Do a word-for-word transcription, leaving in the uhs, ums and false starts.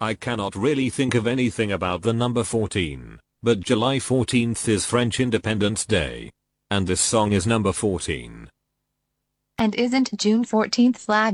I cannot really think of anything about the number fourteen, but July fourteenth is French Independence Day. And this song is number fourteen. And isn't June fourteenth Flag